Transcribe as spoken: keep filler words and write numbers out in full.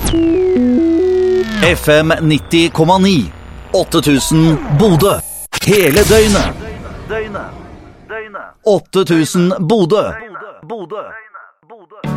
F M nitti komma ni. åtte tusen Bodø. Hele døgnet. åtte tusen Bodø. Bodø.